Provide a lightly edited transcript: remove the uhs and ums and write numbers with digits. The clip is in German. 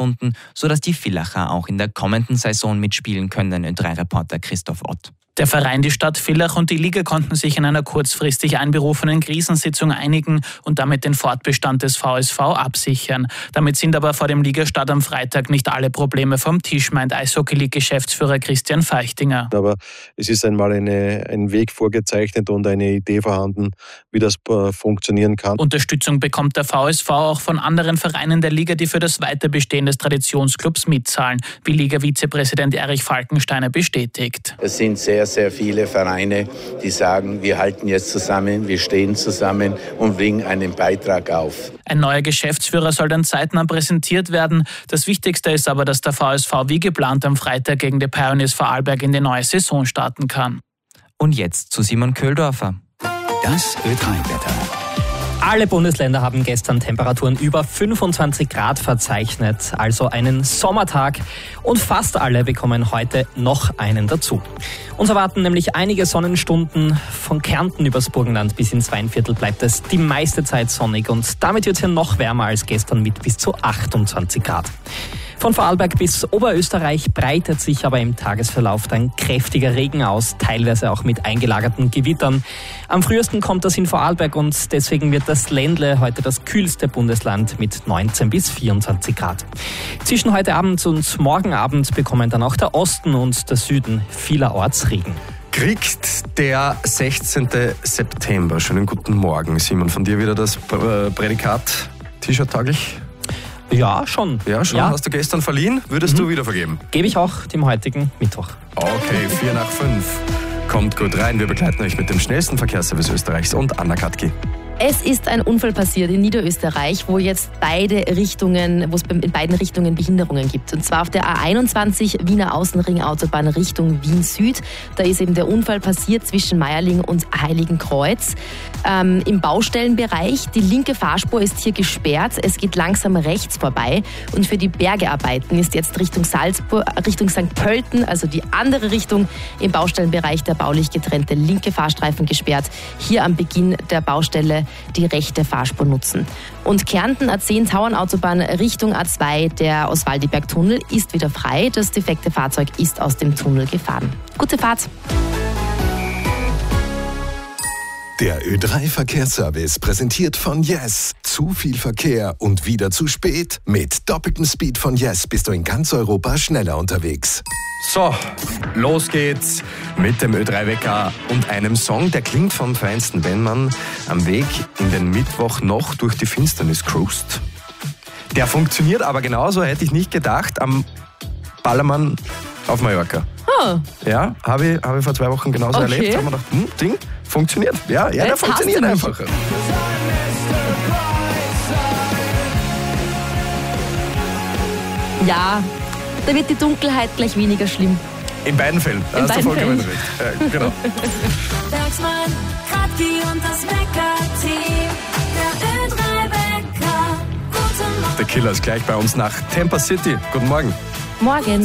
gefunden, sodass die Villacher auch in der kommenden Saison mitspielen können, Ö3-Reporter Christoph Ott. Der Verein, die Stadt Villach und die Liga konnten sich in einer kurzfristig einberufenen Krisensitzung einigen und damit den Fortbestand des VSV absichern. Damit sind aber vor dem Ligastart am Freitag nicht alle Probleme vom Tisch, meint Eishockey-League-Geschäftsführer Christian Feichtinger. Aber es ist einmal ein Weg vorgezeichnet und eine Idee vorhanden, wie das funktionieren kann. Unterstützung bekommt der VSV auch von anderen Vereinen der Liga, die für das Weiterbestehen des Traditionsclubs mitzahlen, wie Liga-Vizepräsident Erich Falkensteiner bestätigt. Es sind sehr viele Vereine, die sagen, wir halten jetzt zusammen, wir stehen zusammen und bringen einen Beitrag auf. Ein neuer Geschäftsführer soll dann zeitnah präsentiert werden. Das Wichtigste ist aber, dass der VSV wie geplant am Freitag gegen die Pioneers Vorarlberg in die neue Saison starten kann. Und jetzt zu Simon Köhldorfer. Das Ö3-Wetter. Alle Bundesländer haben gestern Temperaturen über 25 Grad verzeichnet, also einen Sommertag. Und fast alle bekommen heute noch einen dazu. Uns erwarten nämlich einige Sonnenstunden. Von Kärnten übers Burgenland bis ins Weinviertel bleibt es die meiste Zeit sonnig. Und damit wird es hier noch wärmer als gestern mit bis zu 28 Grad. Von Vorarlberg bis Oberösterreich breitet sich aber im Tagesverlauf dann kräftiger Regen aus, teilweise auch mit eingelagerten Gewittern. Am frühesten kommt das in Vorarlberg und deswegen wird das Ländle heute das kühlste Bundesland mit 19 bis 24 Grad. Zwischen heute Abend und morgen Abend bekommen dann auch der Osten und der Süden vielerorts Regen. Kriegt der 16. September. Schönen guten Morgen, Simon. Von dir wieder das Prädikat T-Shirt-tauglich? Ja, schon. Ja, schon. Ja. Hast du gestern verliehen? Würdest du wieder vergeben? Gebe ich auch dem heutigen Mittwoch. Okay, 4 nach 5. Kommt gut rein. Wir begleiten euch mit dem schnellsten Verkehrsservice Österreichs und Anna Katki. Es ist ein Unfall passiert in Niederösterreich, wo es in beiden Richtungen Behinderungen gibt. Und zwar auf der A21 Wiener Außenringautobahn Richtung Wien Süd. Da ist eben der Unfall passiert zwischen Meierling und Heiligenkreuz. Im Baustellenbereich, die linke Fahrspur ist hier gesperrt. Es geht langsam rechts vorbei. Und für die Bergearbeiten ist jetzt Richtung St. Pölten, also die andere Richtung, im Baustellenbereich der baulich getrennte linke Fahrstreifen gesperrt. Hier am Beginn der Baustelle die rechte Fahrspur nutzen. Und Kärnten A10 Tauernautobahn Richtung A2, der Oswaldiberg-Tunnel ist wieder frei. Das defekte Fahrzeug ist aus dem Tunnel gefahren. Gute Fahrt! Der Ö3-Verkehrsservice präsentiert von Yes. Zu viel Verkehr und wieder zu spät? Mit doppeltem Speed von Yes bist du in ganz Europa schneller unterwegs. So, los geht's mit dem Ö3-Wecker und einem Song, der klingt vom Feinsten, wenn man am Weg in den Mittwoch noch durch die Finsternis cruist. Der funktioniert aber genauso, hätte ich nicht gedacht, am Ballermann auf Mallorca. Ja, habe ich vor 2 Wochen genauso erlebt. Da haben wir gedacht, Ding, funktioniert. Ja, der funktioniert einfach. Ja, da wird die Dunkelheit gleich weniger schlimm. In beiden Fällen, da hast du vollkommen recht. Genau. Bergsmann, Kratki und das Wecker-Team. Der Ö3-Wecker. Guten Morgen. Der Killer ist gleich bei uns nach Tampa City. Guten Morgen. Morgen.